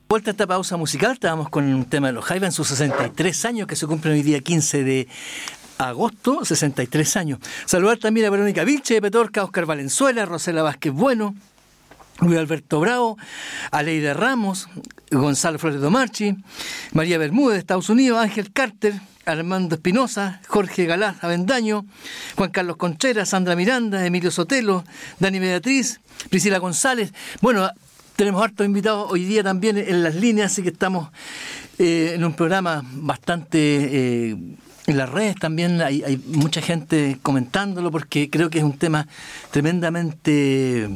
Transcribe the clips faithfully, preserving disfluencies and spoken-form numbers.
Vuelta a esta pausa musical, estábamos con un tema de los Jaivas en sus sesenta y tres años, que se cumplen hoy día quince de agosto, sesenta y tres años. Saludar también a Verónica Vilche de Petorca, a Oscar Valenzuela, a Rosela Vázquez Bueno, Luis Alberto Bravo, a Leida Ramos, Gonzalo Flores Domarchi, María Bermúdez de Estados Unidos, Ángel Carter, Armando Espinosa, Jorge Galaz Avendaño, Juan Carlos Contreras, Sandra Miranda, Emilio Sotelo, Dani Beatriz, Priscila González. Bueno, tenemos hartos invitados hoy día también en las líneas, así que estamos eh, en un programa bastante... Eh, en las redes también hay, hay mucha gente comentándolo, porque creo que es un tema tremendamente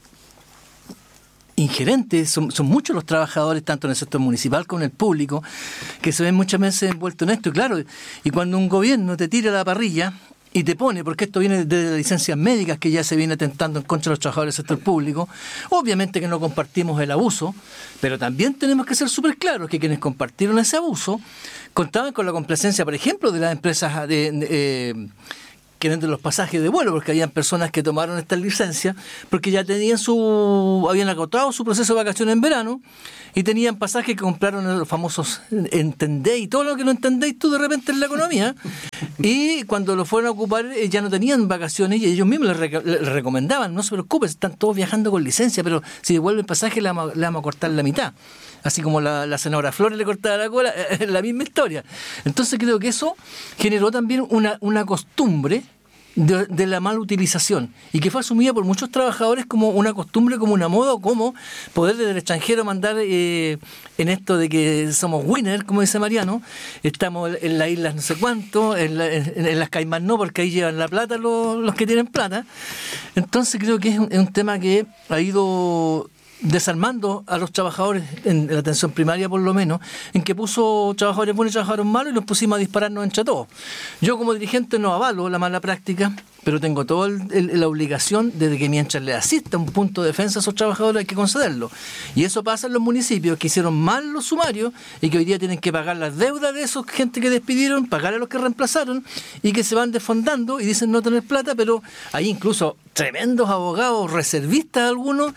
ingerente. Son, son muchos los trabajadores, tanto en el sector municipal como en el público, que se ven muchas veces envueltos en esto. Y claro, y cuando un gobierno te tira la parrilla y te pone, porque esto viene de las licencias médicas que ya se viene atentando en contra de los trabajadores del sector público, obviamente que no compartimos el abuso, pero también tenemos que ser súper claros que quienes compartieron ese abuso contaban con la complacencia, por ejemplo, de las empresas de, de, eh, que venden los pasajes de vuelo, porque habían personas que tomaron estas licencias porque ya tenían su habían agotado su proceso de vacaciones en verano y tenían pasajes que compraron en los famosos entendéis, todo lo que no entendéis tú de repente en la economía, y cuando lo fueron a ocupar eh, ya no tenían vacaciones y ellos mismos les, rec- les recomendaban, no se preocupen, están todos viajando con licencia, pero si devuelven el pasaje le vamos, le vamos a cortar la mitad. Así como la, la senadora Flores le cortaba la cola, es la misma historia. Entonces creo que eso generó también una, una costumbre de, de la mala utilización, y que fue asumida por muchos trabajadores como una costumbre, como una moda, o como poder desde el extranjero mandar eh, en esto de que somos winners, como dice Mariano, estamos en las islas no sé cuánto, en, la, en, en las Caimán no, porque ahí llevan la plata los, los que tienen plata. Entonces creo que es un, es un tema que ha ido desarmando a los trabajadores en la atención primaria, por lo menos, en que puso trabajadores buenos y trabajadores malos y los pusimos a dispararnos entre todos. Yo como dirigente no avalo la mala práctica, pero tengo toda la obligación de que mientras le asista un punto de defensa a esos trabajadores hay que concederlo. Y eso pasa en los municipios que hicieron mal los sumarios y que hoy día tienen que pagar las deudas de esos gente que despidieron, pagar a los que reemplazaron, y que se van desfondando y dicen no tener plata, pero hay incluso tremendos abogados reservistas algunos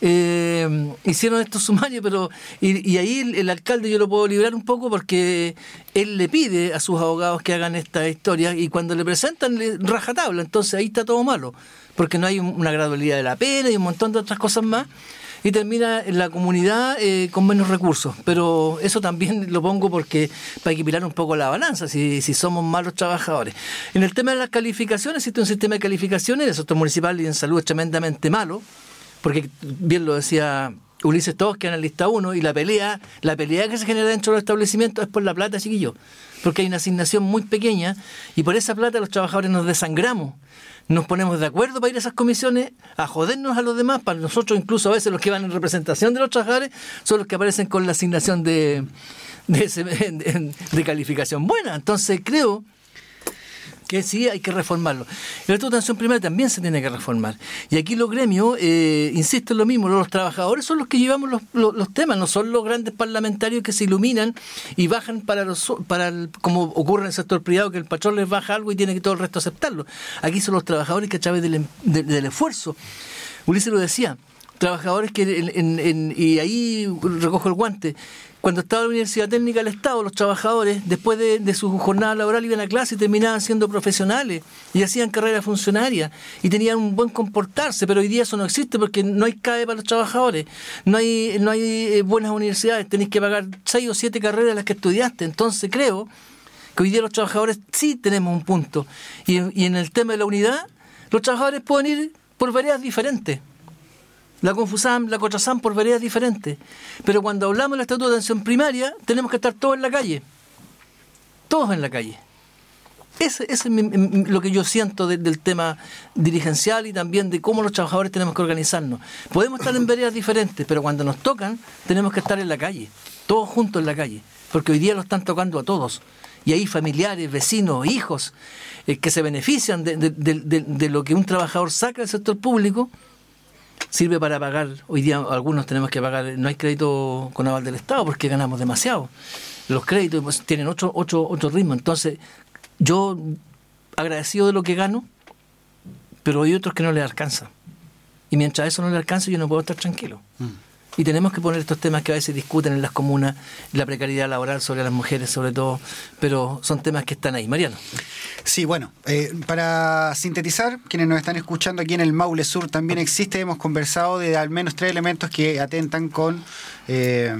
eh, hicieron estos sumarios, pero y, y ahí el, el alcalde yo lo puedo librar un poco porque él le pide a sus abogados que hagan esta historia y cuando le presentan le raja tabla. Entonces ahí está todo malo, porque no hay una gradualidad de la pena y un montón de otras cosas más, y termina en la comunidad eh, con menos recursos. Pero eso también lo pongo porque para equiparar un poco la balanza, si, si somos malos trabajadores. En el tema de las calificaciones, existe un sistema de calificaciones, el sector municipal y en salud es tremendamente malo, porque bien lo decía Ulises, todos quedan en lista uno, y la pelea, la pelea que se genera dentro del establecimiento es por la plata, chiquillos, porque hay una asignación muy pequeña y por esa plata los trabajadores nos desangramos. Nos ponemos de acuerdo para ir a esas comisiones, a jodernos a los demás, para nosotros incluso a veces los que van en representación de los trabajadores son los que aparecen con la asignación de, de, ese, de, de calificación buena. Entonces creo que sí hay que reformarlo. El Estatuto de Atención Primaria también se tiene que reformar. Y aquí los gremios, eh, insisto en lo mismo, los trabajadores son los que llevamos los, los, los temas, no son los grandes parlamentarios que se iluminan y bajan para los para el, como ocurre en el sector privado, que el patrón les baja algo y tiene que todo el resto aceptarlo. Aquí son los trabajadores que a través del, de, del esfuerzo, Ulises lo decía, trabajadores que en, en, en, y ahí recojo el guante. Cuando estaba la Universidad Técnica del Estado, los trabajadores, después de, de su jornada laboral, iban a clase y terminaban siendo profesionales y hacían carrera funcionaria y tenían un buen comportarse, pero hoy día eso no existe porque no hay C A E para los trabajadores, no hay no hay buenas universidades, tenéis que pagar seis o siete carreras las que estudiaste. Entonces creo que hoy día los trabajadores sí tenemos un punto. Y, y en el tema de la unidad, los trabajadores pueden ir por veredas diferentes. La Confusam, la Cotrasam por veredas diferentes. Pero cuando hablamos del Estatuto de Atención Primaria, tenemos que estar todos en la calle. Todos en la calle. Ese, ese es mi, mi, lo que yo siento de, del tema dirigencial y también de cómo los trabajadores tenemos que organizarnos. Podemos estar en veredas diferentes, pero cuando nos tocan, tenemos que estar en la calle. Todos juntos en la calle. Porque hoy día lo están tocando a todos. Y hay familiares, vecinos, hijos, eh, que se benefician de, de, de, de, de lo que un trabajador saca del sector público. Sirve para pagar, hoy día algunos tenemos que pagar, no hay crédito con aval del Estado porque ganamos demasiado. Los créditos pues, tienen otro, otro, otro ritmo. Entonces, yo agradecido de lo que gano, pero hay otros que no les alcanza. Y mientras eso no les alcanza, yo no puedo estar tranquilo. Mm. Y tenemos que poner estos temas que a veces discuten en las comunas, la precariedad laboral sobre las mujeres sobre todo, pero son temas que están ahí. Mariano. Sí, bueno, eh, para sintetizar, quienes nos están escuchando aquí en el Maule Sur también existe, hemos conversado de al menos tres elementos que atentan con, eh,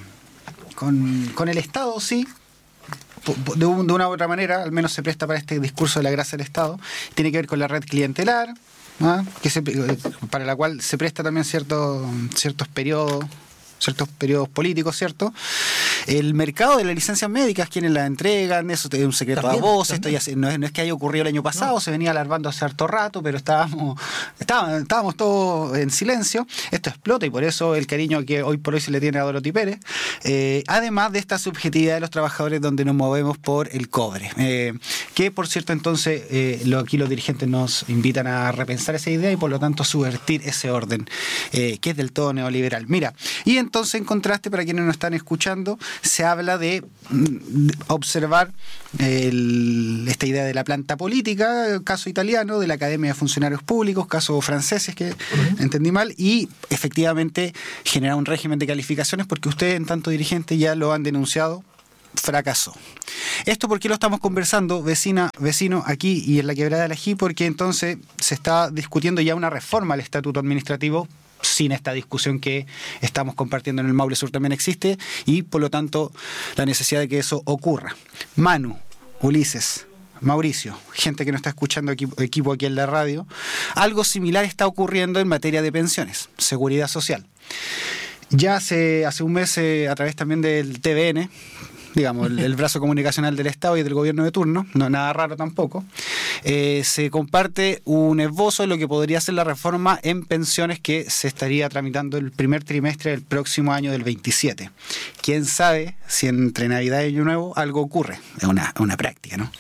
con, con el Estado, sí. De, un, de una u otra manera, al menos se presta para este discurso de la grasa del Estado. Tiene que ver con la red clientelar, ¿ah? que se, para la cual se presta también cierto, ciertos periodos ciertos periodos políticos, ¿cierto? El mercado de las licencias médicas, quienes las entregan, eso es un secreto también, a voces, esto ya se, no, es, no es que haya ocurrido el año pasado, no. Se venía alarmando hace harto rato, pero estábamos, estábamos, estábamos todos en silencio, esto explota y por eso el cariño que hoy por hoy se le tiene a Dorothy Pérez, eh, además de esta subjetividad de los trabajadores donde nos movemos por el cobre, eh, que por cierto entonces eh, lo, aquí los dirigentes nos invitan a repensar esa idea y por lo tanto subvertir ese orden, eh, que es del todo neoliberal. Mira, y en Entonces, en contraste, para quienes nos están escuchando, se habla de, de observar el, esta idea de la planta política, caso italiano, de la Academia de Funcionarios Públicos, caso franceses, que uh-huh. entendí mal, y efectivamente generar un régimen de calificaciones, porque ustedes, en tanto dirigentes, ya lo han denunciado, fracasó. ¿Esto por qué lo estamos conversando, vecina, vecino, aquí y en la Quebrada del Ají? Porque entonces se está discutiendo ya una reforma al estatuto administrativo, sin esta discusión que estamos compartiendo en el Maule Sur también existe, y por lo tanto la necesidad de que eso ocurra. Manu, Ulises, Mauricio, gente que nos está escuchando aquí, equipo aquí en la radio, algo similar está ocurriendo en materia de pensiones, seguridad social. Ya hace, hace un mes, eh, a través también del T V N, digamos, el, el brazo comunicacional del Estado y del gobierno de turno, no nada raro tampoco, eh, se comparte un esbozo de lo que podría ser la reforma en pensiones que se estaría tramitando el primer trimestre del próximo año del veintisiete. ¿Quién sabe si entre Navidad y Año Nuevo algo ocurre? Es una, una práctica, ¿no?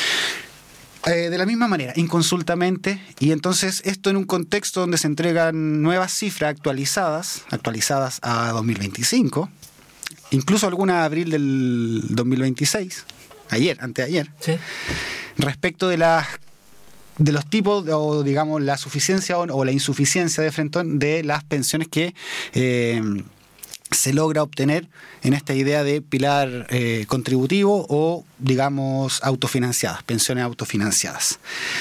Eh, de la misma manera, inconsultamente, y entonces esto en un contexto donde se entregan nuevas cifras actualizadas, actualizadas a dos mil veinticinco, incluso alguna de abril del dos mil veintiséis, ayer, anteayer, sí. Respecto de las de los tipos o digamos la suficiencia o, o la insuficiencia de Frentón de las pensiones que eh, se logra obtener en esta idea de pilar eh, contributivo o digamos autofinanciadas, pensiones autofinanciadas.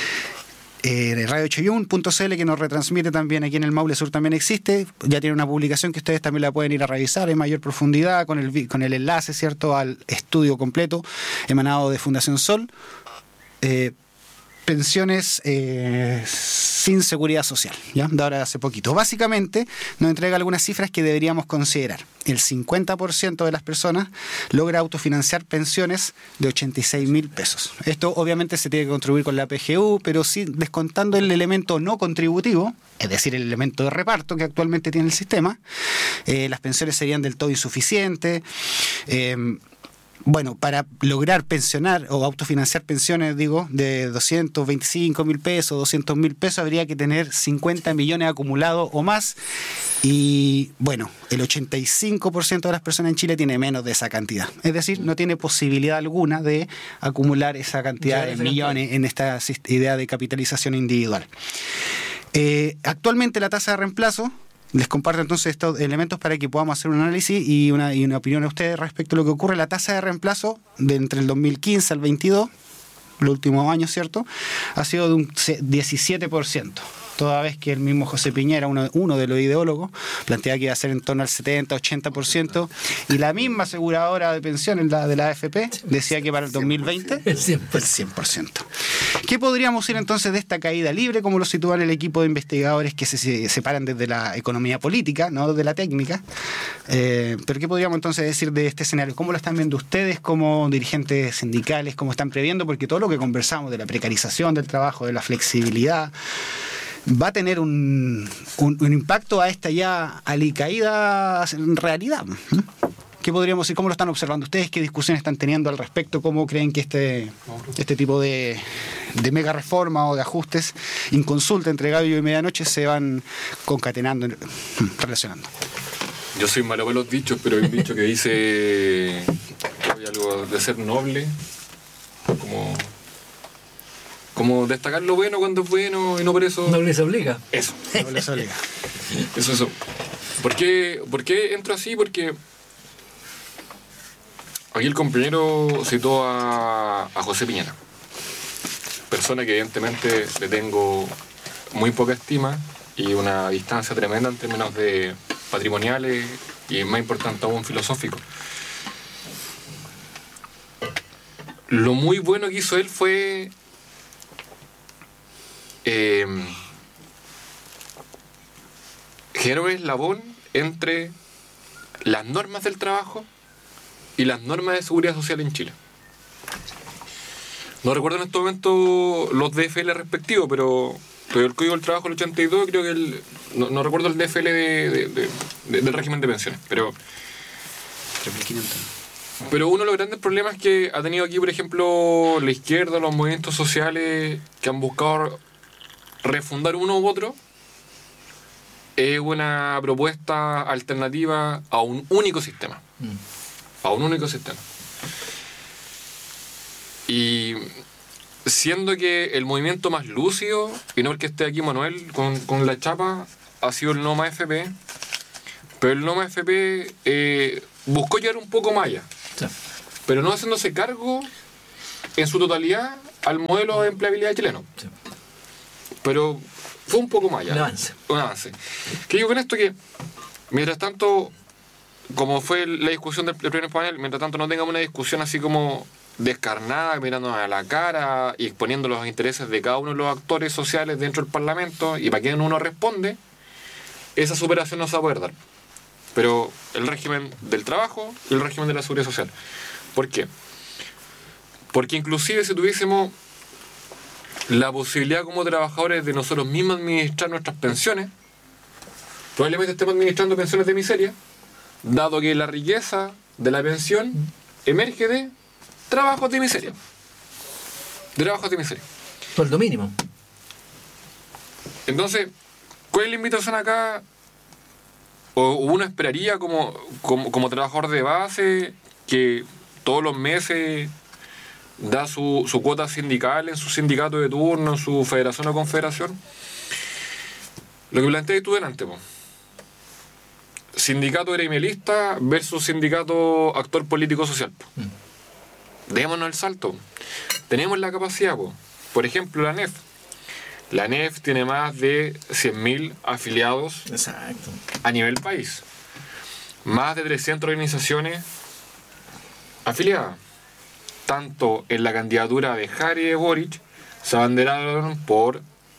Eh, radio ochenta y uno punto c l, que nos retransmite también aquí en el Maule Sur, también existe, ya tiene una publicación que ustedes también la pueden ir a revisar en mayor profundidad con el, con el enlace, ¿cierto?, al estudio completo emanado de Fundación Sol. Eh, pensiones eh, sin seguridad social, ¿ya? De ahora hace poquito. Básicamente nos entrega algunas cifras que deberíamos considerar. El cincuenta por ciento de las personas logra autofinanciar pensiones de ochenta y seis mil pesos. Esto obviamente se tiene que contribuir con la P G U, pero sí descontando el elemento no contributivo, es decir, el elemento de reparto que actualmente tiene el sistema, eh, las pensiones serían del todo insuficientes. Eh, Bueno, para lograr pensionar o autofinanciar pensiones, digo, de doscientos veinticinco mil pesos, doscientos mil pesos, habría que tener cincuenta millones acumulados o más. Y bueno, el ochenta y cinco por ciento de las personas en Chile tiene menos de esa cantidad. Es decir, no tiene posibilidad alguna de acumular esa cantidad de millones en esta idea de capitalización individual. Eh, actualmente la tasa de reemplazo, les comparto entonces estos elementos para que podamos hacer un análisis y una, y una opinión a ustedes respecto a lo que ocurre. La tasa de reemplazo de entre el dos mil quince al veintidós, los últimos años, ¿cierto?, ha sido de un diecisiete por ciento. Toda vez que el mismo José Piñera, uno, uno de los ideólogos, planteaba que iba a ser en torno al setenta, ochenta por ciento, y la misma aseguradora de pensiones, la de la A F P, decía que para el dos mil veinte, el cien por ciento. ¿Qué podríamos decir entonces de esta caída libre, como lo sitúan el equipo de investigadores que se, se separan desde la economía política, no desde la técnica? Eh, pero ¿qué podríamos entonces decir de este escenario? ¿Cómo lo están viendo ustedes como dirigentes sindicales? ¿Cómo están previendo? Porque todo lo que conversamos de la precarización del trabajo, de la flexibilidad, va a tener un, un, un impacto a esta ya alicaída realidad. ¿Qué podríamos decir? ¿Cómo lo están observando ustedes? ¿Qué discusiones están teniendo al respecto? ¿Cómo creen que este, este tipo de, de mega reforma o de ajustes inconsulta entre gallo y medianoche se van concatenando, relacionando? Yo soy malo de los dichos, pero hay un dicho que dice hay algo de ser noble, como... como destacar lo bueno cuando es bueno y no por eso... Nobleza obliga. Eso. Nobleza obliga. Eso, eso. ¿Por qué, ¿Por qué entro así? Porque aquí el compañero citó a, a José Piñera, persona que evidentemente le tengo muy poca estima y una distancia tremenda en términos de patrimoniales y, más importante aún, filosófico. Lo muy bueno que hizo él fue eh, generar un eslabón entre las normas del trabajo y las normas de seguridad social en Chile. No recuerdo en este momento los D F L respectivos, pero, pero el Código del Trabajo del ochenta y dos, creo que el, no, no recuerdo el D F L de, de, de, de, del régimen de pensiones, pero tres mil quinientos. Pero uno de los grandes problemas que ha tenido aquí, por ejemplo, la izquierda, los movimientos sociales que han buscado refundar uno u otro, es una propuesta alternativa a un único sistema. Mm. A un único sistema. Y siendo que el movimiento más lúcido, y no porque esté aquí Manuel con, con la chapa, ha sido el Noma F P, pero el Noma F P eh, buscó llegar un poco más allá. Sí. Pero no haciéndose cargo en su totalidad al modelo de empleabilidad chileno. Sí. Pero fue un poco más allá. Un avance. Un avance. ¿Qué digo con esto? Que mientras tanto, como fue la discusión del, del primer panel, mientras tanto no tengamos una discusión así como descarnada, mirándonos a la cara y exponiendo los intereses de cada uno de los actores sociales dentro del Parlamento y para quién uno responde, esa superación no se va a poder dar. Pero el régimen del trabajo y el régimen de la seguridad social. ¿Por qué? Porque inclusive si tuviésemos la posibilidad como trabajadores de nosotros mismos administrar nuestras pensiones, probablemente estemos administrando pensiones de miseria, dado que la riqueza de la pensión emerge de trabajos de miseria. De trabajos de miseria. Sueldo mínimo. Entonces, ¿cuál es la invitación acá? O uno esperaría como, como, como trabajador de base que todos los meses da su, su cuota sindical en su sindicato de turno, en su federación o confederación. Lo que planteé tú delante, po. Sindicato gremialista versus sindicato actor político social. Po. Mm. Démonos el salto. Tenemos la capacidad, po. Por ejemplo, la N E F. La N E F tiene más de cien mil afiliados. Exacto. A nivel país. Más de trescientas organizaciones afiliadas. Tanto en la candidatura de Jari y de Boric se abanderaron por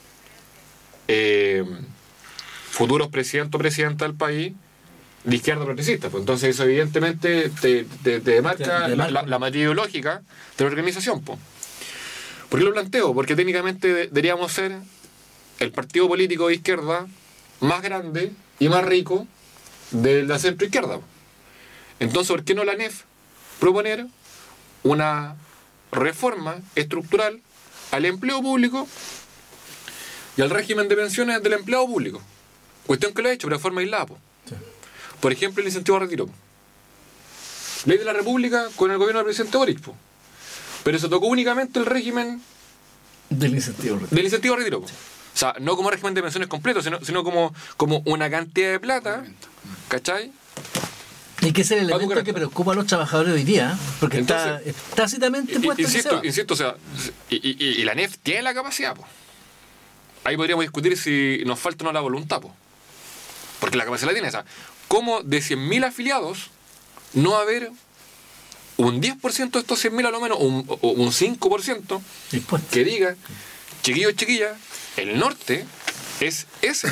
eh, futuros presidentes o presidentas del país de izquierda progresista. Pues entonces eso evidentemente te, te, te marca la, la, la matriz ideológica de la organización. Pues. ¿Por qué lo planteo? Porque técnicamente deberíamos ser el partido político de izquierda más grande y más rico de la centroizquierda. Entonces, ¿por qué no la N E F proponer una reforma estructural al empleo público y al régimen de pensiones del empleado público? Cuestión que lo ha hecho, pero de forma aislada. Sí. Por ejemplo, el incentivo a retiro. Ley de la República con el gobierno del presidente Boric. Pero se tocó únicamente el régimen del incentivo a retiro. Del incentivo a retiro. Sí. O sea, no como régimen de pensiones completo, sino, sino como, como una cantidad de plata, ¿cachai? Y que es el elemento que preocupa a los trabajadores hoy día, porque entonces, está tácitamente puesto. Insisto, insisto, o sea, y, y, y la N E F tiene la capacidad, po. Ahí podríamos discutir si nos falta o no la voluntad, po. Porque la capacidad la tiene esa. ¿Cómo de cien mil afiliados no va a haber un diez por ciento de estos cien mil a lo menos, un, o un cinco por ciento dispuesto que diga, chiquillos, chiquillas, el norte es ese?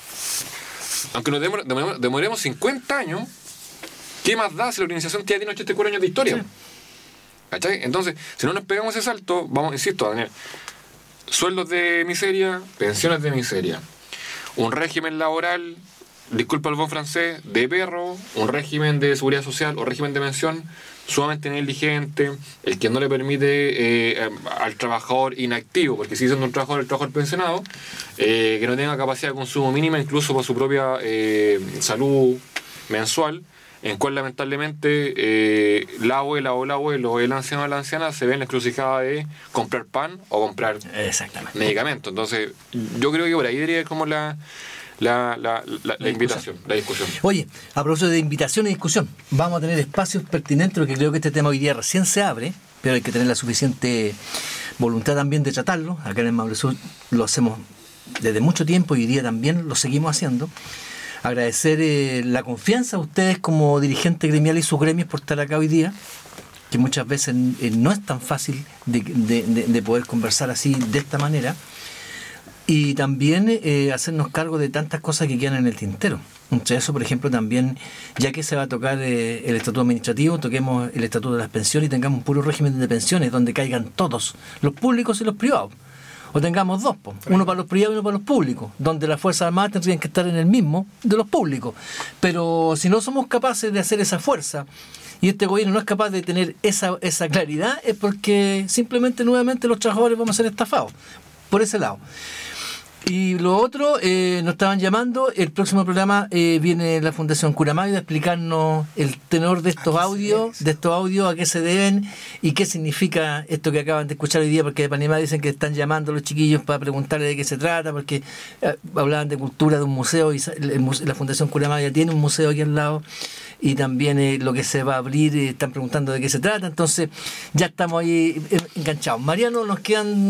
Aunque nos demor, demor, demoremos cincuenta años, ¿qué más da si la organización ya tiene ochenta y cuatro años de historia? Sí. ¿Cachai? Entonces, si no nos pegamos ese salto, vamos, insisto, Daniel, sueldos de miseria, pensiones de miseria, un régimen laboral, disculpa el buen francés, de perro, un régimen de seguridad social o régimen de pensión sumamente negligente, el que no le permite eh, al trabajador inactivo, porque sigue siendo un trabajador, el trabajador pensionado, eh, que no tenga capacidad de consumo mínima incluso por su propia eh, salud mensual, en cual lamentablemente eh, la abuela o el abuelo, el anciano o la anciana se ven en la encrucijada de comprar pan o comprar medicamentos. Entonces yo creo que por ahí debería ir como la, la, la, la, la, la invitación, la discusión. Oye, a propósito de invitación y discusión, vamos a tener espacios pertinentes porque creo que este tema hoy día recién se abre, pero hay que tener la suficiente voluntad también de tratarlo. Acá en el Maule Sur lo hacemos desde mucho tiempo y hoy día también lo seguimos haciendo. Agradecer eh, la confianza a ustedes como dirigentes gremiales y sus gremios por estar acá hoy día, que muchas veces eh, no es tan fácil de, de, de, de poder conversar así de esta manera, y también eh, hacernos cargo de tantas cosas que quedan en el tintero. Entre eso, por ejemplo, también, ya que se va a tocar eh, el estatuto administrativo, toquemos el estatuto de las pensiones y tengamos un puro régimen de pensiones donde caigan todos, los públicos y los privados. O tengamos dos, po, uno para los privados y uno para los públicos, donde las Fuerzas Armadas tendrían que estar en el mismo de los públicos. Pero si no somos capaces de hacer esa fuerza, y este gobierno no es capaz de tener esa, esa claridad, es porque simplemente nuevamente los trabajadores vamos a ser estafados, por ese lado. Y lo otro, eh, nos estaban llamando, el próximo programa eh, viene la Fundación Curamayo a explicarnos el tenor de estos audios, de estos audios, a qué se deben y qué significa esto que acaban de escuchar hoy día, porque de Panamá dicen que están llamando a los chiquillos para preguntarles de qué se trata, porque eh, hablaban de cultura de un museo y el, el, la Fundación Curamayo tiene un museo aquí al lado. Y también eh, lo que se va a abrir, eh, están preguntando de qué se trata, entonces ya estamos ahí eh, enganchados. Mariano, nos quedan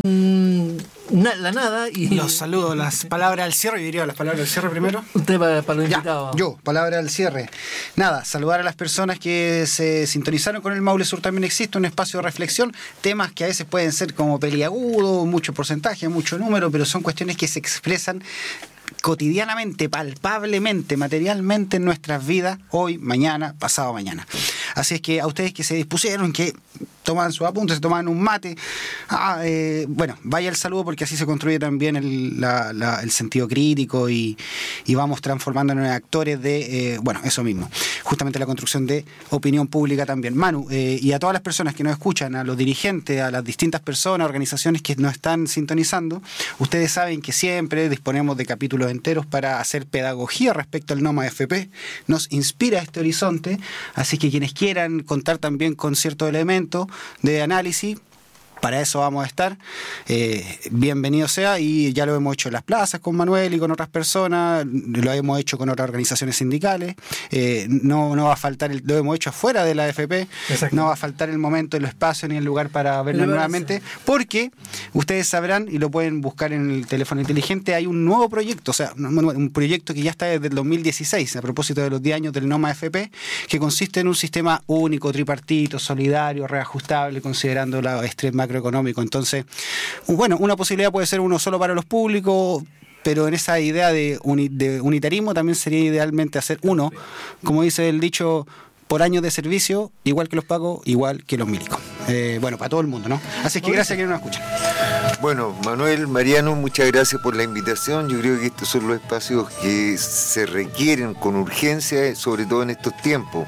na- la nada y... Los saludo, las palabras al cierre, yo diría las palabras al cierre primero. Usted para, para los Ya, invitados. yo, palabra al cierre. Nada, saludar a las personas que se sintonizaron con el Maule Sur. También existe un espacio de reflexión, temas que a veces pueden ser como peliagudo, mucho porcentaje, mucho número, pero son cuestiones que se expresan cotidianamente, palpablemente, materialmente en nuestras vidas, hoy, mañana, pasado mañana. Así es que a ustedes que se dispusieron, que toman sus apuntes, se toman un mate, ah, eh, bueno, vaya el saludo porque así se construye también el, la, la, el sentido crítico y, y vamos transformándonos en actores de, eh, bueno, eso mismo, justamente la construcción de opinión pública también. Manu, eh, y a todas las personas que nos escuchan, a los dirigentes, a las distintas personas, organizaciones que nos están sintonizando, ustedes saben que siempre disponemos de capítulos enteros para hacer pedagogía respecto al NOMA F P. Nos inspira este horizonte, así que quienes quieran contar también con ciertos elementos de análisis, para eso vamos a estar. Eh, bienvenido sea, y ya lo hemos hecho en las plazas con Manuel y con otras personas, lo hemos hecho con otras organizaciones sindicales, eh, no, no va a faltar, el, lo hemos hecho afuera de la A F P, no va a faltar el momento, el espacio ni el lugar para vernos nuevamente, porque ustedes sabrán, y lo pueden buscar en el teléfono inteligente, hay un nuevo proyecto, o sea, un proyecto que ya está desde el dos mil dieciséis, a propósito de los diez años del NOMA F P, que consiste en un sistema único, tripartito, solidario, reajustable, considerando la extrema macroeconómico. Entonces, bueno, una posibilidad puede ser uno solo para los públicos, pero en esa idea de, uni, de unitarismo también sería idealmente hacer uno, como dice el dicho, por años de servicio, igual que los pagos, igual que los milicos. Eh, bueno, para todo el mundo, ¿no? Así que gracias a quienes nos escuchan. Bueno, Manuel, Mariano, muchas gracias por la invitación. Yo creo que estos son los espacios que se requieren con urgencia, sobre todo en estos tiempos.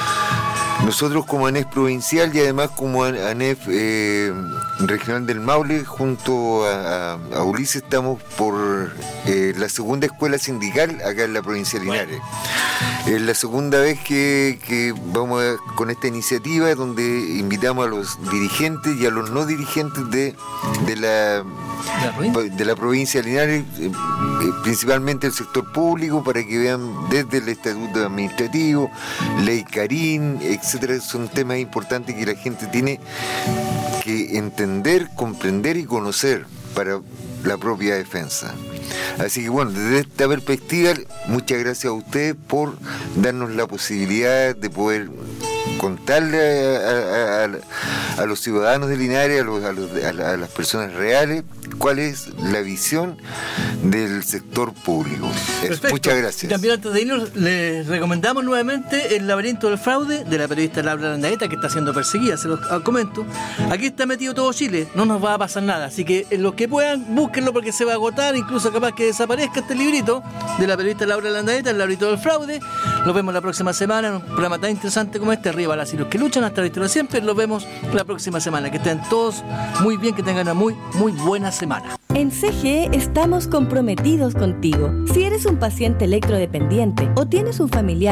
Nosotros como ANEF provincial y además como ANEF eh, regional del Maule, junto a, a Ulises, estamos por eh, la segunda escuela sindical acá en la provincia de Linares. Es la segunda vez que, que vamos a, con esta iniciativa, donde invitamos a los dirigentes y a los no dirigentes de, de la... de la provincia de Linares, eh, principalmente el sector público, para que vean desde el estatuto administrativo, ley Carín, etcétera. Son temas importantes que la gente tiene que entender, comprender y conocer para la propia defensa. Así que bueno, desde esta perspectiva, muchas gracias a ustedes por darnos la posibilidad de poder contarle a, a, a, a los ciudadanos de Linares, a, los, a, los, a, la, a las personas reales, cuál es la visión del sector público. Perfecto. Muchas gracias. Y también antes de irnos, les recomendamos nuevamente El laberinto del fraude, de la periodista Laura Landaeta, que está siendo perseguida, se los comento. Aquí está metido todo Chile, no nos va a pasar nada, así que los que puedan, búsquenlo porque se va a agotar, incluso capaz que desaparezca este librito de la periodista Laura Landaeta, El laberinto del fraude. Nos vemos la próxima semana en un programa tan interesante como este, Arriba las y los que luchan, hasta la historia siempre. Los vemos la próxima semana. Que estén todos muy bien, que tengan una muy, muy buena semana. En C G E estamos comprometidos contigo. Si eres un paciente electrodependiente o tienes un familiar